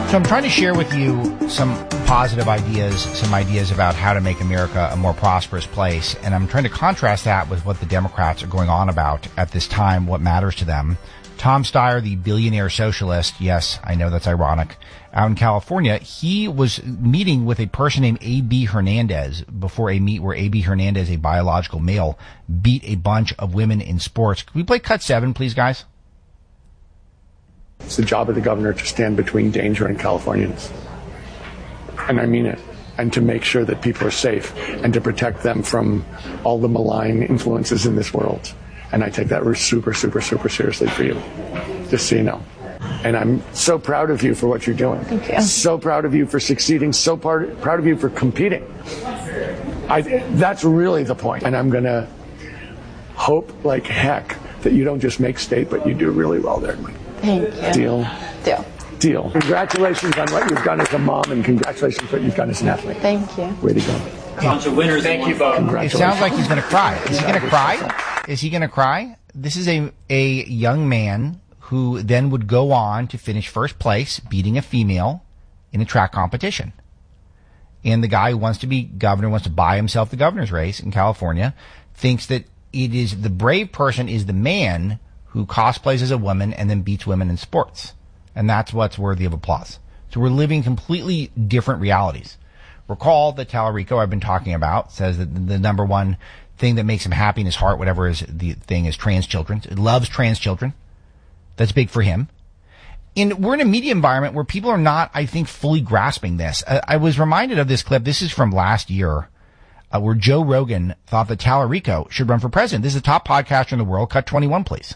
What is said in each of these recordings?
So I'm trying to share with you some positive ideas, some ideas about how to make America a more prosperous place. And I'm trying to contrast that with what the Democrats are going on about at this time, what matters to them. Tom Steyer, the billionaire socialist, yes, I know that's ironic, out in California, he was meeting with a person named A.B. Hernandez before a meet where A.B. Hernandez, a biological male, beat a bunch of women in sports. Can we play cut 7, please, guys? It's the job of the governor to stand between danger and Californians. And I mean it. And to make sure that people are safe and to protect them from all the malign influences in this world. And I take that super, super, super seriously for you, just so you know. And I'm so proud of you for what you're doing. Thank you. So proud of you for succeeding. So proud of you for competing. That's really the point. And I'm going to hope like heck that you don't just make state, but you do really well there. Thank you. Deal. Congratulations on what you've done as a mom, and congratulations on what you've done as an athlete. Thank you. Way to go. Bunch of winners. Thank you both. It sounds like he's going to cry. Is he going to cry? Is he going to cry? This is a young man who then would go on to finish first place, beating a female in a track competition. And the guy who wants to be governor, wants to buy himself the governor's race in California, thinks that it is the brave person is the man who cosplays as a woman and then beats women in sports. And that's what's worthy of applause. So we're living completely different realities. Recall that Tallarico I've been talking about says that the number one thing that makes him happy in his heart, whatever is the thing, is trans children. He loves trans children. That's big for him. And we're in a media environment where people are not, I think, fully grasping this. I was reminded of this clip. This is from last year, where Joe Rogan thought that Tallarico should run for president. This is the top podcaster in the world. Cut 21, please.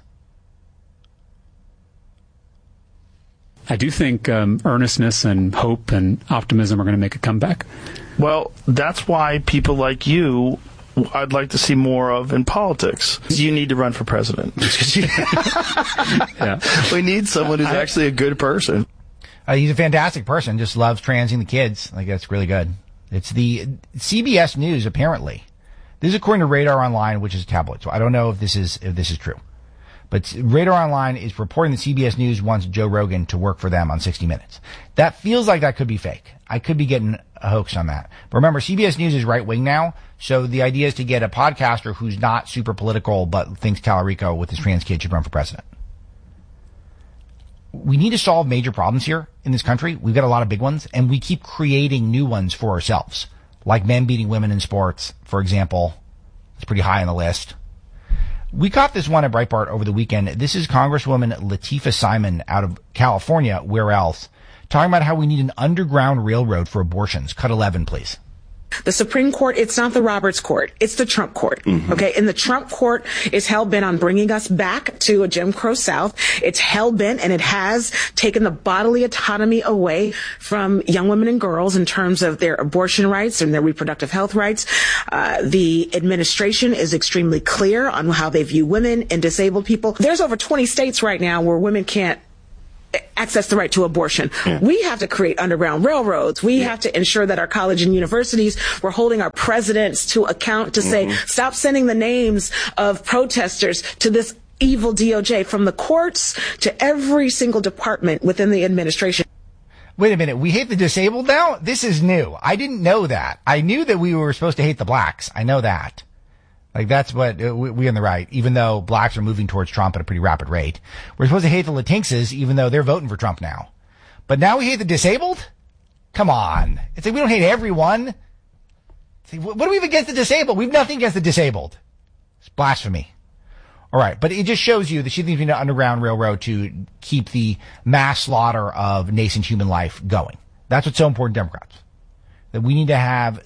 I do think earnestness and hope and optimism are going to make a comeback. Well, that's why people like you, I'd like to see more of in politics. You need to run for president. Yeah. We need someone who's actually a good person. He's a fantastic person, just loves transing the kids. Like, that's really good. It's the CBS News, apparently. This is according to Radar Online, which is a tabloid, so I don't know if this is true. But Radar Online is reporting that CBS News wants Joe Rogan to work for them on 60 Minutes. That feels like that could be fake. I could be getting a hoax on that. But remember, CBS News is right-wing now, so the idea is to get a podcaster who's not super political but thinks Tallarico with his trans kid should run for president. We need to solve major problems here in this country. We've got a lot of big ones, and we keep creating new ones for ourselves, like men beating women in sports, for example. It's pretty high on the list. We caught this one at Breitbart over the weekend. This is Congresswoman Latifah Simon out of California, where else, talking about how we need an underground railroad for abortions. Cut 11, please. The Supreme Court, it's not the Roberts Court. It's the Trump Court. Okay. And the Trump Court is hell-bent on bringing us back to a Jim Crow South. It's hell-bent, and it has taken the bodily autonomy away from young women and girls in terms of their abortion rights and their reproductive health rights. The administration is extremely clear on how they view women and disabled people. There's over 20 states right now where women can't access the right to abortion. Yeah. We have to create underground railroads. We have to ensure that our college and universities, we're holding our presidents to account to say, stop sending the names of protesters to this evil DOJ, from the courts to every single department within the administration. Wait a minute. We hate the disabled now? This is new. I didn't know that. I knew that we were supposed to hate the blacks. I know that. Like, that's what we on the right, even though blacks are moving towards Trump at a pretty rapid rate. We're supposed to hate the Latinkses, even though they're voting for Trump now. But now we hate the disabled? Come on. It's like we don't hate everyone. It's like, what do we have against the disabled? We have nothing against the disabled. It's blasphemy. All right. But it just shows you that she thinks we need an underground railroad to keep the mass slaughter of nascent human life going. That's what's so important to Democrats. That we need to have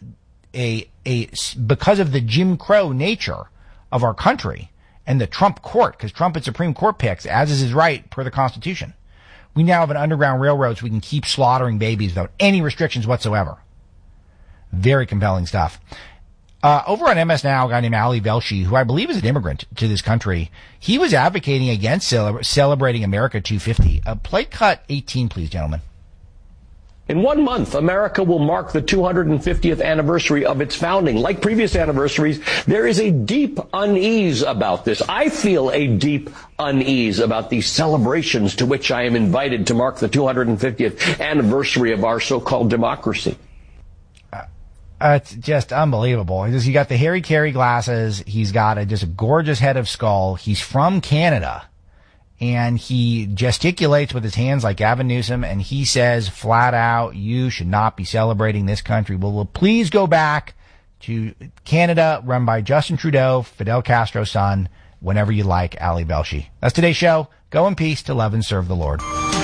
because of the Jim Crow nature of our country and the Trump court, because Trump and Supreme Court picks, as is his right per the Constitution, we now have an underground railroad so we can keep slaughtering babies without any restrictions whatsoever. Very compelling stuff. Over on MS Now, a guy named Ali Velshi, who I believe is an immigrant to this country, he was advocating against celebrating America 250. Play cut 18, please, gentlemen. In 1 month, America will mark the 250th anniversary of its founding. Like previous anniversaries, there is a deep unease about this. I feel a deep unease about these celebrations to which I am invited to mark the 250th anniversary of our so-called democracy. It's just unbelievable. He got the Harry Carey glasses. He's got just a gorgeous head of skull. He's from Canada. And he gesticulates with his hands like Gavin Newsom, and he says flat out, you should not be celebrating this country. Well, please go back to Canada, run by Justin Trudeau, Fidel Castro's son, whenever you like, Ali Velshi. That's today's show. Go in peace to love and serve the Lord.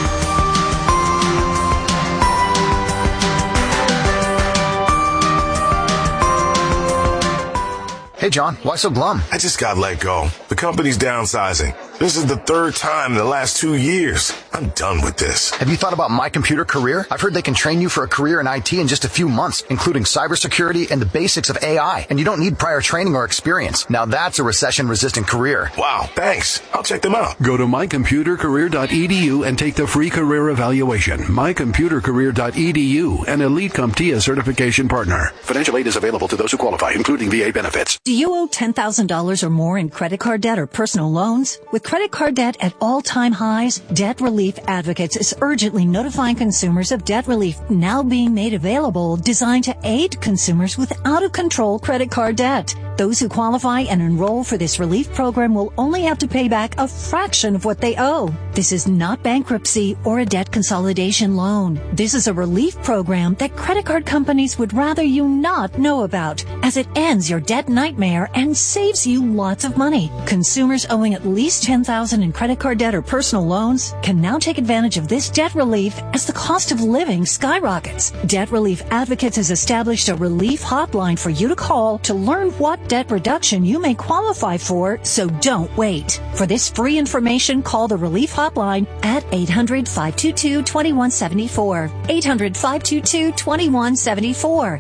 Hey, John, why so glum? I just got let go. The company's downsizing. This is the third time in the last 2 years. I'm done with this. Have you thought about My Computer Career? I've heard they can train you for a career in IT in just a few months, including cybersecurity and the basics of AI. And you don't need prior training or experience. Now that's a recession-resistant career. Wow, thanks. I'll check them out. Go to mycomputercareer.edu and take the free career evaluation. mycomputercareer.edu, an Elite CompTIA certification partner. Financial aid is available to those who qualify, including VA benefits. Do you owe $10,000 or more in credit card debt or personal loans? With credit card debt at all-time highs, Debt Relief Advocates is urgently notifying consumers of debt relief now being made available, designed to aid consumers with out-of-control credit card debt. Those who qualify and enroll for this relief program will only have to pay back a fraction of what they owe. This is not bankruptcy or a debt consolidation loan. This is a relief program that credit card companies would rather you not know about, as it ends your debt nightmare and saves you lots of money. Consumers owing at least $10,000 in credit card debt or personal loans can now take advantage of this debt relief as the cost of living skyrockets. Debt Relief Advocates has established a relief hotline for you to call to learn what debt reduction you may qualify for, so don't wait. For this free information, call the relief hotline at 800-522-2174. 800-522-2174.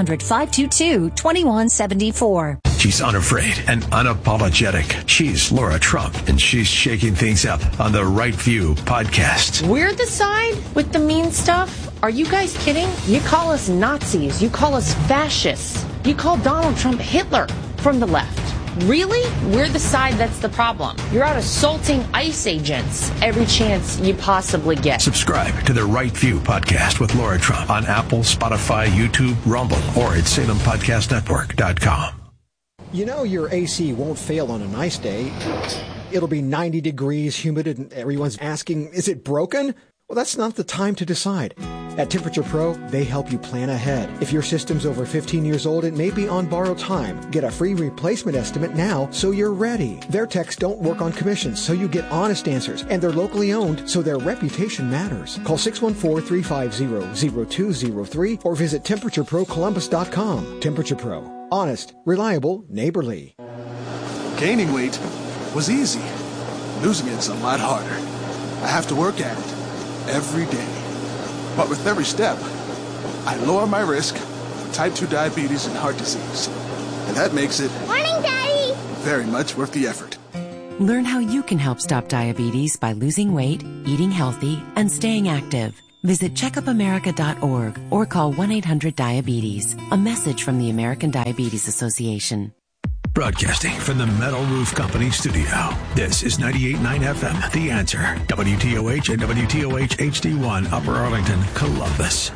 800-522-2174. She's unafraid and unapologetic. She's Laura Trump, and she's shaking things up on the Right View podcast. We're the side with the mean stuff? Are you guys kidding? You call us Nazis. You call us fascists. You call Donald Trump Hitler from the left. Really? We're the side that's the problem. You're out assaulting ICE agents every chance you possibly get. Subscribe to the Right View podcast with Laura Trump on Apple, Spotify, YouTube, Rumble, or at SalemPodcastNetwork.com. You know your AC won't fail on a nice day. It'll be 90 degrees, humid, and everyone's asking, is it broken? Well, that's not the time to decide. At Temperature Pro, they help you plan ahead. If your system's over 15 years old, it may be on borrowed time. Get a free replacement estimate now so you're ready. Their techs don't work on commissions, so you get honest answers. And they're locally owned, so their reputation matters. Call 614-350-0203 or visit TemperatureProColumbus.com. Temperature Pro. Honest, reliable, neighborly. Gaining weight was easy. Losing it's a lot harder. I have to work at it every day. But with every step, I lower my risk of type 2 diabetes and heart disease. And that makes it... Morning, Daddy! Very much worth the effort. Learn how you can help stop diabetes by losing weight, eating healthy, and staying active. Visit checkupamerica.org or call 1-800-DIABETES. A message from the American Diabetes Association. Broadcasting from the Metal Roof Company studio. This is 98.9 FM, The Answer. WTOH and WTOH HD1, Upper Arlington, Columbus.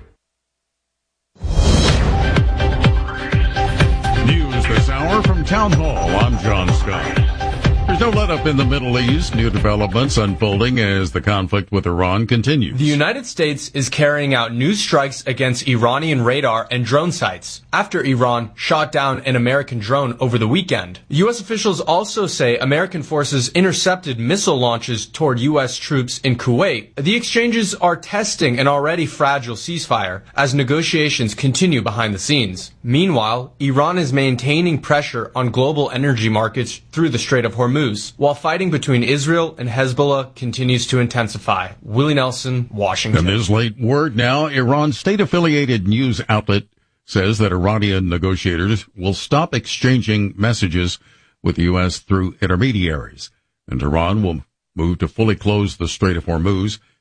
News this hour from Town Hall. I'm John Scott. There's no let-up in the Middle East. New developments unfolding as the conflict with Iran continues. The United States is carrying out new strikes against Iranian radar and drone sites after Iran shot down an American drone over the weekend. U.S. officials also say American forces intercepted missile launches toward U.S. troops in Kuwait. The exchanges are testing an already fragile ceasefire as negotiations continue behind the scenes. Meanwhile, Iran is maintaining pressure on global energy markets through the Strait of Hormuz, while fighting between Israel and Hezbollah continues to intensify. Willie Nelson, Washington. And this late word now, Iran's state-affiliated news outlet says that Iranian negotiators will stop exchanging messages with the U.S. through intermediaries, and Iran will move to fully close the Strait of Hormuz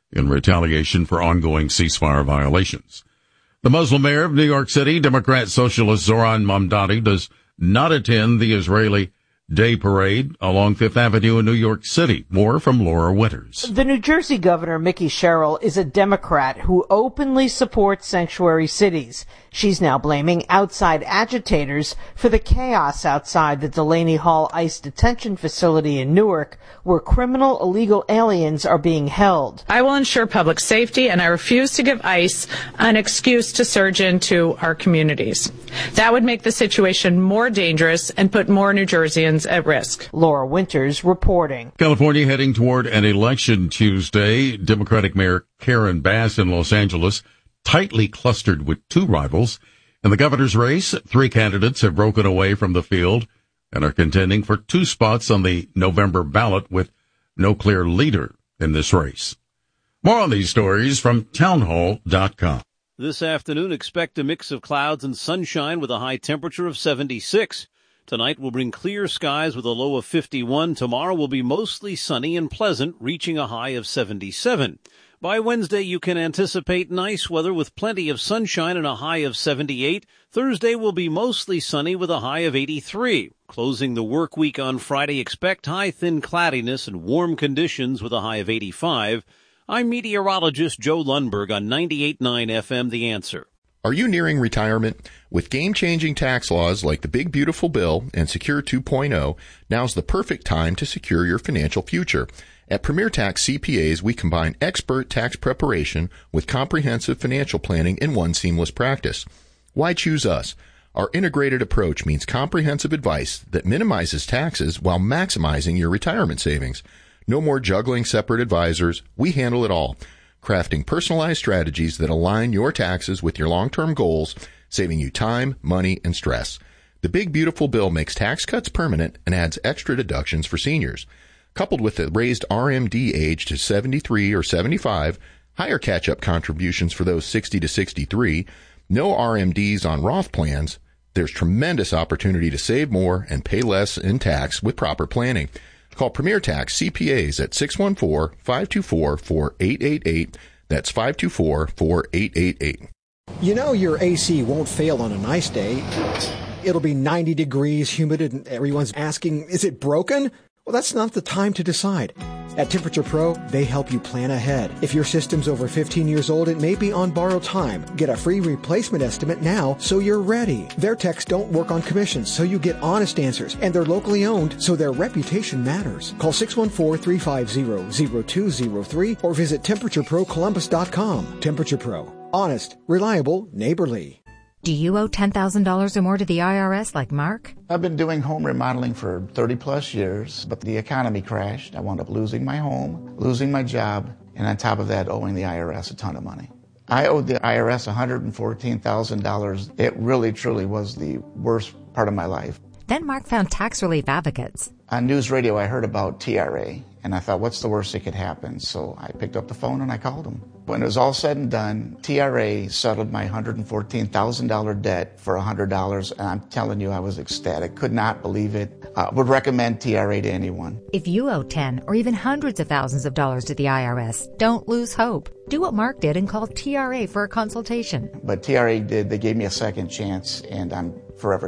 in retaliation for ongoing ceasefire violations. The Muslim mayor of New York City, Democrat Socialist Zoran Mamdani, does not attend the Israeli Day Parade along Fifth Avenue in New York City. More from Laura Winters. The New Jersey governor, Mickey Sherrill, is a Democrat who openly supports sanctuary cities. She's now blaming outside agitators for the chaos outside the Delaney Hall ICE detention facility in Newark, where criminal illegal aliens are being held. I will ensure public safety, and I refuse to give ICE an excuse to surge into our communities. That would make the situation more dangerous and put more New Jerseyans at risk. Laura Winters reporting. California heading toward an election Tuesday. Democratic Mayor Karen Bass in Los Angeles tightly clustered with two rivals. In the governor's race, three candidates have broken away from the field and are contending for two spots on the November ballot with no clear leader in this race. More on these stories from townhall.com. This afternoon, expect a mix of clouds and sunshine with a high temperature of 76. Tonight will bring clear skies with a low of 51. Tomorrow will be mostly sunny and pleasant, reaching a high of 77. By Wednesday, you can anticipate nice weather with plenty of sunshine and a high of 78. Thursday will be mostly sunny with a high of 83. Closing the work week on Friday, expect high thin cloudiness and warm conditions with a high of 85. I'm meteorologist Joe Lundberg on 98.9 FM, The Answer. Are you nearing retirement? With game-changing tax laws like the Big Beautiful Bill and Secure 2.0, now's the perfect time to secure your financial future. At Premier Tax CPAs, we combine expert tax preparation with comprehensive financial planning in one seamless practice. Why choose us? Our integrated approach means comprehensive advice that minimizes taxes while maximizing your retirement savings. No more juggling separate advisors. We handle it all, crafting personalized strategies that align your taxes with your long-term goals, saving you time, money, and stress. The Big Beautiful Bill makes tax cuts permanent and adds extra deductions for seniors. Coupled with the raised RMD age to 73 or 75, higher catch-up contributions for those 60 to 63, no RMDs on Roth plans, there's tremendous opportunity to save more and pay less in tax with proper planning. Call Premier Tax CPAs at 614-524-4888. That's 524-4888. You know your AC won't fail on a nice day. It'll be 90 degrees, humid, and everyone's asking, is it broken? Well, that's not the time to decide. At Temperature Pro, they help you plan ahead. If your system's over 15 years old, it may be on borrowed time. Get a free replacement estimate now so you're ready. Their techs don't work on commissions, so you get honest answers. And they're locally owned, so their reputation matters. Call 614-350-0203 or visit TemperatureProColumbus.com. Temperature Pro. Honest, reliable, neighborly. Do you owe $10,000 or more to the IRS like Mark? I've been doing home remodeling for 30 plus years, but the economy crashed. I wound up losing my home, losing my job, and on top of that, owing the IRS a ton of money. I owed the IRS $114,000. It really, truly was the worst part of my life. Then Mark found Tax Relief Advocates. On news radio, I heard about TRA, and I thought, what's the worst that could happen? So I picked up the phone and I called them. When it was all said and done, TRA settled my $114,000 debt for $100, and I'm telling you, I was ecstatic. Could not believe it. Would recommend TRA to anyone. If you owe 10 or even hundreds of thousands of dollars to the IRS, don't lose hope. Do what Mark did and call TRA for a consultation. But TRA did. They gave me a second chance, and I'm forever